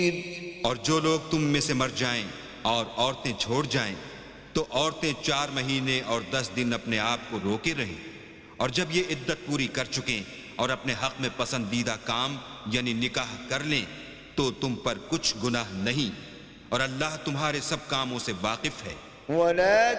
और जो लोग तुम में से मर जाएं और औरतें छोड़ जाएं तो औरतें 4 महीने और 10 दिन अपने आप को रोके रहें, और जब ये इद्दत पूरी कर चुकें और अपने हक में पसंदीदा काम यानी निकाह कर लें तो तुम पर कुछ गुनाह नहीं, और अल्लाह तुम्हारे सब कामों से वाकिफ है।